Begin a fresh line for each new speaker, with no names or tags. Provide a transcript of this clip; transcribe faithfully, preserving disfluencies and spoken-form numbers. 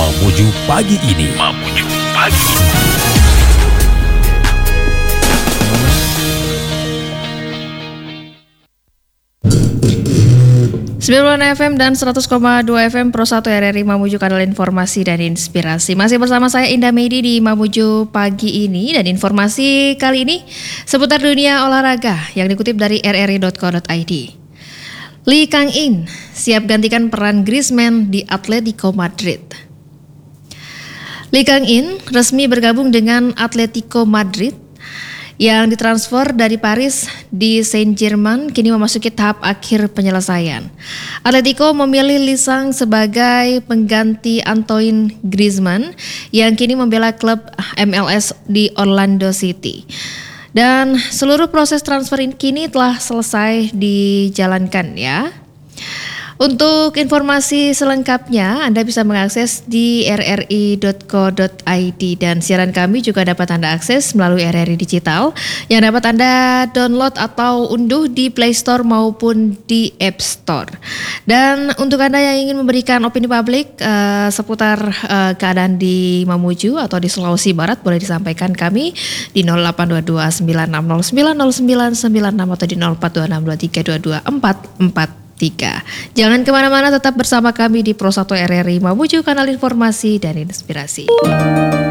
Mamuju pagi ini. Mamuju pagi ini.
sembilan puluh enam F M dan seratus koma dua F M Pro satu R R I Mamuju, kanal informasi dan inspirasi. Masih bersama saya Indah Medi di Mamuju pagi ini, dan informasi kali ini seputar dunia olahraga yang dikutip dari r r i dot co dot i d. Lee Kang-in siap gantikan peran Griezmann di Atletico Madrid. Lee Kang-in resmi bergabung dengan Atletico Madrid yang ditransfer dari Paris di Saint-Germain kini memasuki tahap akhir penyelesaian. Atletico memilih Lee Sang sebagai pengganti Antoine Griezmann yang kini membela klub M L S di Orlando City. Dan seluruh proses transfer ini kini telah selesai dijalankan ya. Untuk informasi selengkapnya Anda bisa mengakses di r r i dot co dot i d, dan siaran kami juga dapat Anda akses melalui R R I Digital yang dapat Anda download atau unduh di Play Store maupun di App Store. Dan untuk Anda yang ingin memberikan opini publik uh, seputar uh, keadaan di Mamuju atau di Sulawesi Barat, boleh disampaikan kami di nol delapan dua dua sembilan enam nol sembilan nol sembilan sembilan enam atau di nol empat dua enam dua tiga dua dua empat empat tiga. Jangan kemana-mana, tetap bersama kami di Pro satu R R I Mamuju, kanal informasi dan inspirasi.